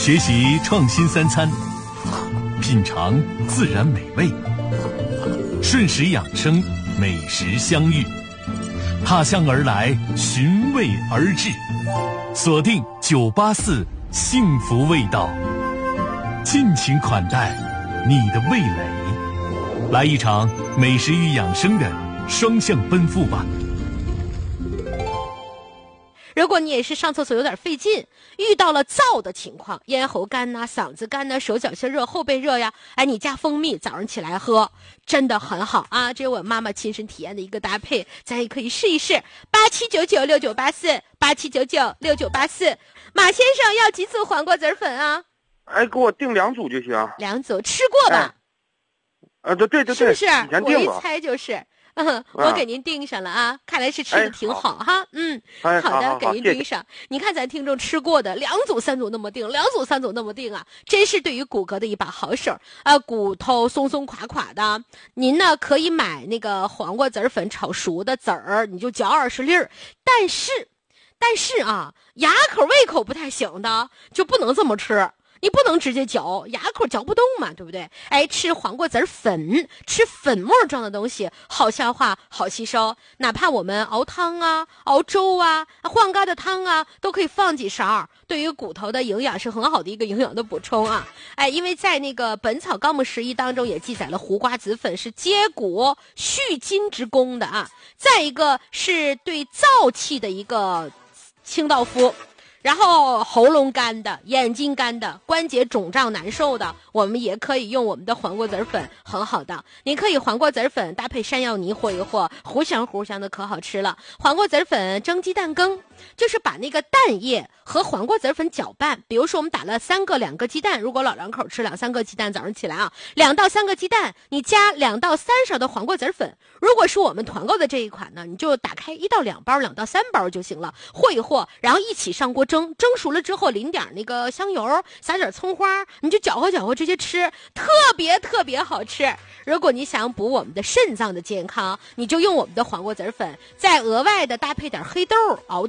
学习创新三餐，品尝自然美味，顺时养生，美食相遇，踏香而来，寻味而至，锁定984幸福味道，尽情款待你的味蕾，来一场美食与养生的双向奔赴吧。 如果你也是上厕所有点费劲，遇到了燥的情况，咽喉干呐、嗓子干呐、手脚心热、后背热呀，你加蜂蜜早上起来喝，真的很好啊！这是我妈妈亲身体验的一个搭配，咱也可以试一试。87996984，87996984。马先生要几组黄瓜籽粉啊？ 给我订2组就行。 2组，吃过吧？ 对， 是不是？ 以前订过。 我一猜就是。我给您订上了啊，看来是吃的挺好哈。好的，给您订上。你看咱听众吃过的2组3组那么订，2组3组那么订啊，真是对于骨骼的一把好手啊。骨头松松垮垮的，您呢可以买那个黄瓜籽粉炒熟的籽儿，你就嚼20粒儿。但是啊，牙口胃口不太行的就不能这么吃。你不能直接嚼，牙口嚼不动嘛，对不对？吃黄瓜籽粉，吃粉末状的东西，好消化，好吸收。哪怕我们熬汤啊、熬粥啊、换疙瘩汤啊，都可以放几勺，对于骨头的营养是很好的一个营养的补充啊。因为在那个《本草纲目11》当中也记载了胡瓜籽粉是接骨续筋之功的啊。再一个是对燥气的一个清道夫。然后喉咙干的、眼睛干的、关节肿胀难受的，我们也可以用我们的黄瓜籽粉，很好的。你可以黄瓜籽粉搭配山药泥和一和，糊香糊香的，可好吃了。黄瓜籽粉蒸鸡蛋羹，就是把那个蛋液和黄瓜籽粉搅拌。比如说我们打了2个鸡蛋，如果老两口吃2、3个鸡蛋，早上起来啊，2到3个鸡蛋，你加2到3勺的黄瓜籽粉。如果是我们团购的这一款呢，你就打开1到2包、2到3包就行了，和一和，然后一起上锅蒸熟了之后，淋点那个香油，撒点葱花，你就搅和搅和直接吃，特别好吃。如果你想补我们的肾脏的健康，你就用我们的黄瓜籽粉，再额外的搭配点黑豆熬